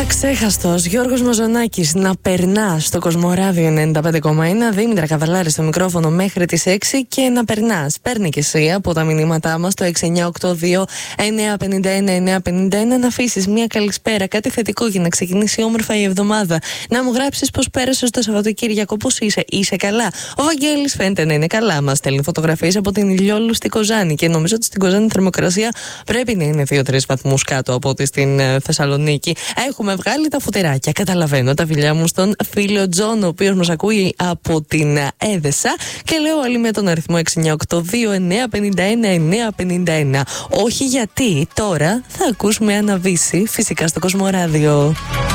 Αξέχαστος Γιώργος Μαζονάκης να περνά στο Κοσμοράδιο 95,1. Δήμητρα Καβαλάρη στο μικρόφωνο μέχρι τις 6 και να περνάς. Παίρνει και εσύ από τα μηνύματά μας το 6982-951-951 να αφήσεις μια καλησπέρα, κάτι θετικό για να ξεκινήσει όμορφα η εβδομάδα. Να μου γράψεις πώς πέρασες το Σαββατοκύριακο, πώς είσαι καλά. Ο Βαγγέλης φαίνεται να είναι καλά. Μας στέλνει φωτογραφίες από την Ηλιόλου στη Κοζάνη και νομίζω ότι στην Κοζάνη η θερμοκρασία πρέπει να είναι 2-3 βαθμούς κάτω από ό,τι στην Θεσσαλονίκη. Έχουμε βγάλει τα φουτεράκια. Καταλαβαίνω τα φιλιά μου στον φίλο Τζον, ο οποίος μας ακούει από την Έδεσα. Και λέω όλοι με τον αριθμό 6982-951-951. Όχι, γιατί τώρα θα ακούσουμε Αναβίση, φυσικά στο Κοσμοράδιο.